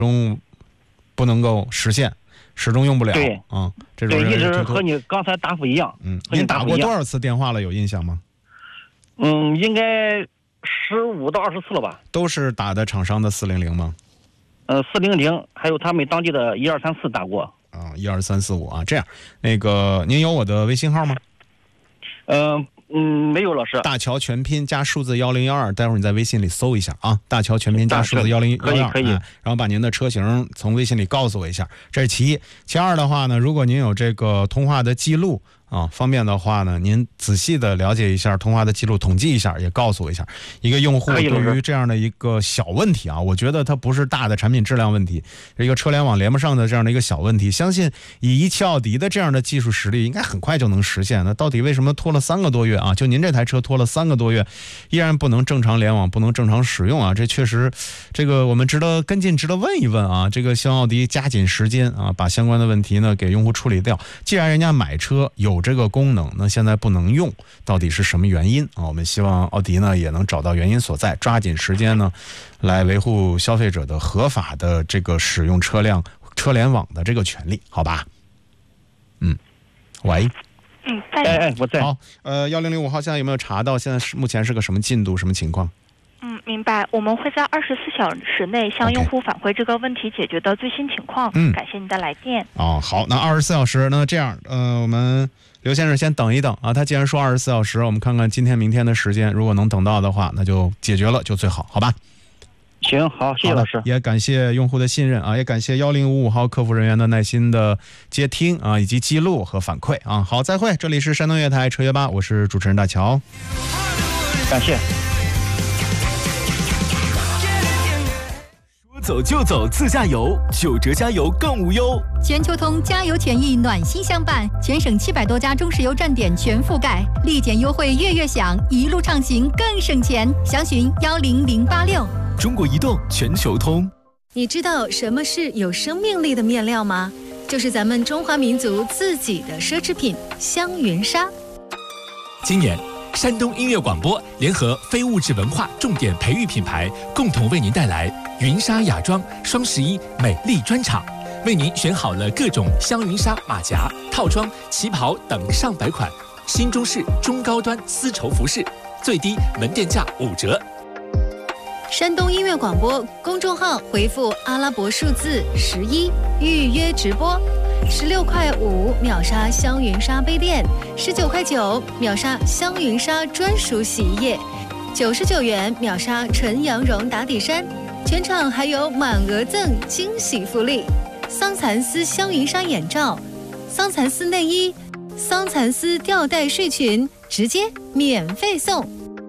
终不能够实现，始终用不了。 对啊，这种对，一直和你刚才答复一样。 您打过多少次电话了？有印象吗？ 应该15到20次了吧。 都是打的厂商的400吗 ？400，还有他们当地的1234打过。 12345啊，这样，那个您有我的微信号吗？ 没有，老师。 大乔全拼加数字1012，待会儿你在微信里搜一下啊。大乔全拼加数字1012， 可以。 然后把您的车型从微信里告诉我一下，这是其一。其二的话呢，如果您有这个通话的记录啊，方便的话呢，您仔细的了解一下通话的记录，统计一下，也告诉我一下。一个用户对于这样的一个小问题啊，我觉得它不是大的产品质量问题，是一个车联网连不上的这样的一个小问题。相信以一汽奥迪的这样的技术实力，应该很快就能实现。那到底为什么拖了3个多月啊？就您这台车拖了3个多月，依然不能正常联网，不能正常使用啊？这确实，这个我们值得跟进，值得问一问啊。这个希望奥迪加紧时间啊，把相关的问题呢给用户处理掉。既然人家买车有这个功能，那现在不能用，到底是什么原因啊？我们希望奥迪呢也能找到原因所在，抓紧时间呢来维护消费者的合法的这个使用车联网的这个权利，好吧？喂。 我在。 好，1005号现在有没有查到现在目前是个什么进度，什么情况？ 明白，我们会在24小时内向用户反馈这个问题解决的最新情况。感谢您的来电。 好，那24小时，那这样，我们刘先生先等一等啊。他既然说24小时，我们看看今天、明天的时间，如果能等到的话，那就解决了就最好，好吧？ 行，好，谢谢老师。 也感谢用户的信任啊，也感谢1055号客服人员的耐心的接听啊，以及记录和反馈啊。好，再会，这里是山东粤台车约吧，我是主持人大乔。 感谢。 走就走自驾游，9折加油更无忧。 全球通加油权益暖心相伴，全省700多家中石油站点全覆盖，立减优惠月月享，一路畅行更省钱。详询10086。 中国移动全球通。 你知道什么是有生命力的面料吗？就是咱们中华民族自己的奢侈品香云纱。 今年山东音乐广播联合非物质文化重点培育品牌，共同为您带来云纱雅装双11美丽专场，为您选好了各种香云纱马甲、套装、旗袍等上百款新中式中高端丝绸服饰，最低门店价5折。 山东音乐广播公众号回复阿拉伯数字11预约直播，16.5块秒杀香云纱杯垫，19.9块秒杀香云纱专属洗衣液，99元秒杀纯羊绒打底衫，全场还有满额赠惊喜福利：桑蚕丝香云纱眼罩、桑蚕丝内衣、桑蚕丝吊带睡裙，直接免费送。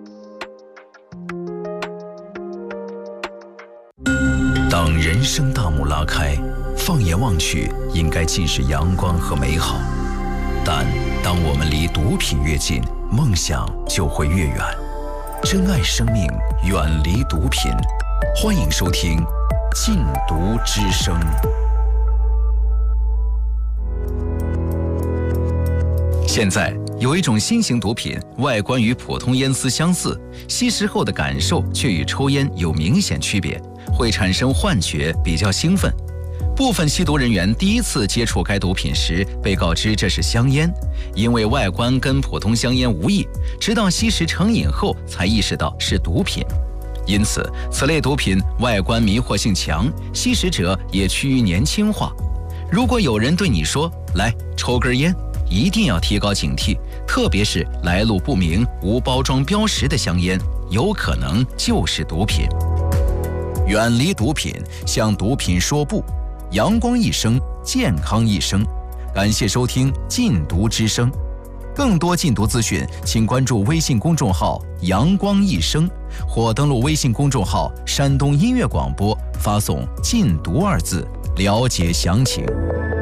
当人生大幕拉开，放眼望去，应该尽是阳光和美好。但当我们离毒品越近，梦想就会越远。珍爱生命，远离毒品。欢迎收听《禁毒之声》。现在有一种新型毒品，外观与普通烟丝相似，吸食后的感受却与抽烟有明显区别，会产生幻觉，比较兴奋。部分吸毒人员第一次接触该毒品时，被告知这是香烟，因为外观跟普通香烟无异，直到吸食成瘾后才意识到是毒品。因此，此类毒品外观迷惑性强，吸食者也趋于年轻化。如果有人对你说“来抽根烟”，一定要提高警惕，特别是来路不明、无包装标识的香烟，有可能就是毒品。远离毒品，向毒品说不。阳光一生，健康一生。感谢收听《禁毒之声》，更多禁毒资讯，请关注微信公众号“阳光一生”或登录微信公众号“山东音乐广播”，发送“禁毒”2字，了解详情。